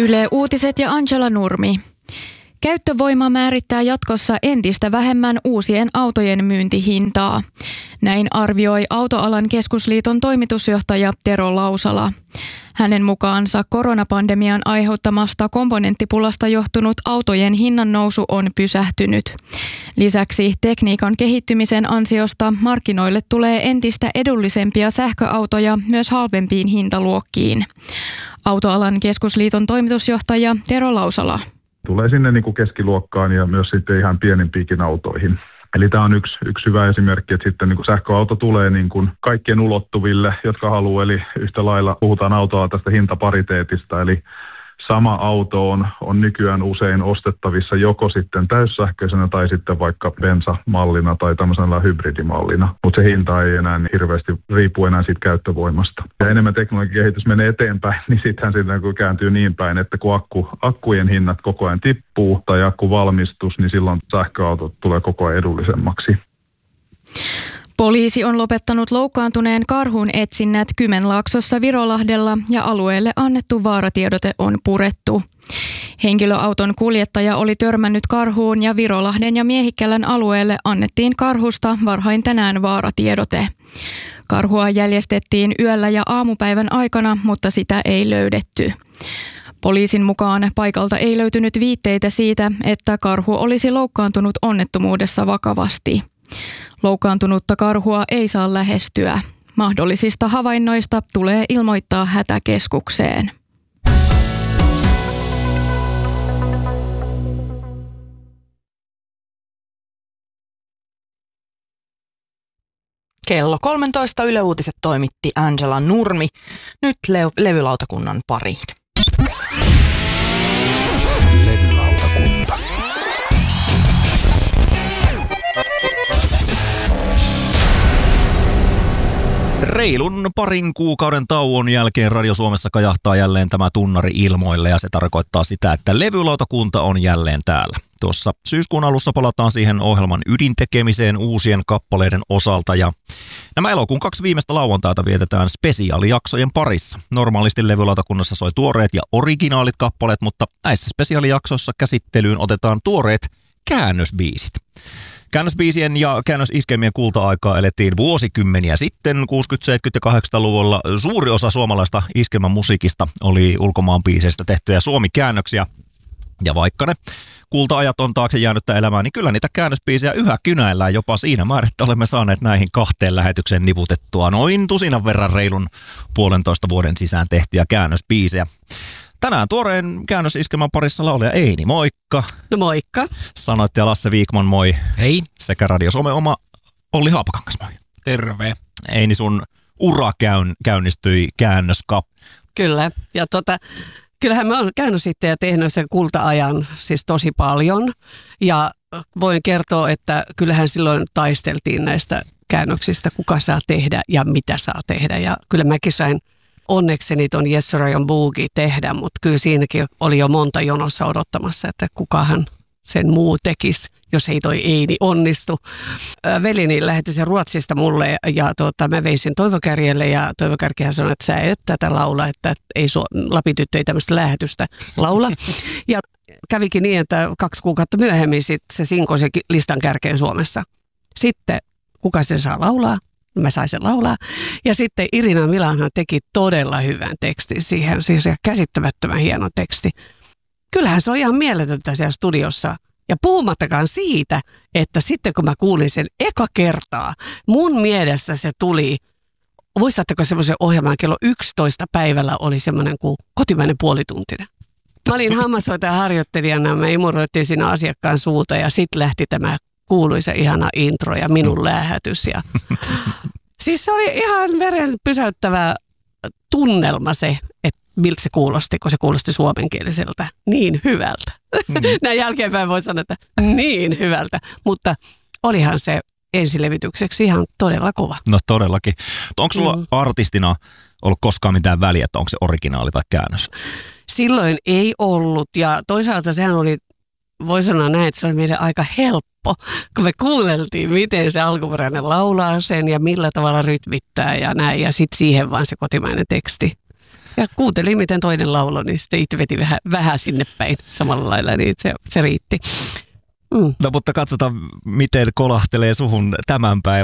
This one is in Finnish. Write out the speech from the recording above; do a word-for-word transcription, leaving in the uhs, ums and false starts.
Yle Uutiset ja Angela Nurmi. Käyttövoima määrittää jatkossa entistä vähemmän uusien autojen myyntihintaa. Näin arvioi Autoalan keskusliiton toimitusjohtaja Tero Lausala. Hänen mukaansa koronapandemian aiheuttamasta komponenttipulasta johtunut autojen hinnannousu on pysähtynyt. Lisäksi tekniikan kehittymisen ansiosta markkinoille tulee entistä edullisempia sähköautoja myös halvempiin hintaluokkiin. Autoalan keskusliiton toimitusjohtaja Tero Lausala. Tulee sinne niin kuin keskiluokkaan ja myös sitten ihan pienimpiinkin autoihin. Eli tämä on yksi, yksi hyvä esimerkki, että sitten niin kuin sähköauto tulee niin kuin kaikkien ulottuville, jotka haluaa. Eli yhtä lailla puhutaan autoa tästä hintapariteetista, eli sama auto on, on nykyään usein ostettavissa joko sitten täyssähköisenä tai sitten vaikka bensamallina tai tämmöisellä hybridimallina. Mutta se hinta ei enää hirveästi riipu enää siitä käyttövoimasta. Ja enemmän teknologian kehitys menee eteenpäin, niin sittenhän sitten kun kääntyy niin päin, että kun akku, akkujen hinnat koko ajan tippuu tai akkuvalmistus, niin silloin sähköautot tulee koko ajan edullisemmaksi. Poliisi on lopettanut loukkaantuneen karhun etsinnät Kymenlaaksossa Virolahdella ja alueelle annettu vaaratiedote on purettu. Henkilöauton kuljettaja oli törmännyt karhuun ja Virolahden ja Miehikkälän alueelle annettiin karhusta varhain tänään vaaratiedote. Karhua jäljestettiin yöllä ja aamupäivän aikana, mutta sitä ei löydetty. Poliisin mukaan paikalta ei löytynyt viitteitä siitä, että karhu olisi loukkaantunut onnettomuudessa vakavasti. Loukkaantunutta karhua ei saa lähestyä. Mahdollisista havainnoista tulee ilmoittaa hätäkeskukseen. Kello kolmetoista Yle Uutiset toimitti Angela Nurmi. Nyt le- levylautakunnan pariin. Levylautakunta. Reilun parin kuukauden tauon jälkeen Radio Suomessa kajahtaa jälleen tämä tunnari ilmoille ja se tarkoittaa sitä, että levylautakunta on jälleen täällä. Tuossa syyskuun alussa palataan siihen ohjelman ydintekemiseen uusien kappaleiden osalta ja nämä elokuun kaksi viimeistä lauantaita vietetään spesiaalijaksojen parissa. Normaalisti levylautakunnassa soi tuoreet ja originaalit kappaleet, mutta näissä spesiaalijaksoissa käsittelyyn otetaan tuoreet käännösbiisit. Käännösbiisien ja käännösiskemien kulta-aikaa elettiin vuosikymmeniä sitten, kuusikymmentä-, seitsemänkymmentä- ja kahdeksankymmentäluvulla. Suuri osa suomalaista iskelmän musiikista oli ulkomaan biiseistä tehtyjä suomikäännöksiä. Ja vaikka ne kulta-ajat on taakse jäänyttä elämää, niin kyllä niitä käännösbiisejä yhä kynäillään jopa siinä määrin, että olemme saaneet näihin kahteen lähetykseen niputettua noin tusinan verran reilun puolentoista vuoden sisään tehtyjä käännösbiisejä. Tänään tuoreen käännösiskelmän parissa laulaja Eini, moikka. No moikka. Sanoittaja Lasse Wikman, moi. Hei. Sekä Radio Suomen oma Olli Haapakangas, moi. Terve. Eini, sun ura käyn, käynnistyi käännöskap. Kyllä, ja tota, kyllähän mä oon käynyt sitten ja tehnyt sen kulta-ajan siis tosi paljon. Ja voin kertoa, että kyllähän silloin taisteltiin näistä käännöksistä, kuka saa tehdä ja mitä saa tehdä. Ja kyllä mäkin sain onnekseni ton Yes Sir I Am Boogie tehdä, mutta kyllä siinäkin oli jo monta jonossa odottamassa, että kukahan sen muu tekisi, jos ei toi Eini onnistu. Velini lähetti sen Ruotsista mulle ja tuota, mä vein sen Toivo Kärjelle ja Toivo Kärkihän sanoi, että sä et tätä laula, että ei su- Lapityttö ei tämmöistä lähetystä laula. Ja kävikin niin, että kaksi kuukautta myöhemmin sit se sinkoi se listan kärkeen Suomessa. Sitten kuka sen saa laulaa? Mä sain sen laulaa. Ja sitten Irina Milanhan teki todella hyvän tekstin siihen, siis käsittämättömän hieno teksti. Kyllähän se on ihan mieletöntä siellä studiossa. Ja puhumattakaan siitä, että sitten kun mä kuulin sen eka kertaa, mun mielestä se tuli, muistatteko semmoisen ohjelman kello yksitoista päivällä oli semmoinen kuin kotimainen puolituntinen. Mä olin hammashoitajan harjoittelijana, me imuroitiin siinä asiakkaan suuta ja sitten lähti tämä kuuluisa ihana intro ja minun lähetys. Ja siis se oli ihan veren pysäyttävä tunnelma se, että miltä se kuulosti, kun se kuulosti suomenkieliseltä niin hyvältä. Mm. Näin jälkeenpäin voi sanoa, että niin hyvältä, mutta olihan se ensilevitykseksi ihan todella kova. No todellakin. Onko sulla mm. artistina ollut koskaan mitään väliä, että onko se originaali tai käännös? Silloin ei ollut ja toisaalta sehän oli, voi sanoa näin, että se oli meille aika helppo, kun me kuunneltiin, miten se alkuperäinen laulaa sen ja millä tavalla rytmittää ja näin ja sitten siihen vaan se kotimainen teksti. Ja kuuntelin, miten toinen lauloi, niin sitten itse veti vähän, vähän sinne päin samalla lailla, niin se, se riitti. Mm. No mutta katsotaan, miten kolahtelee suhun tämän päivän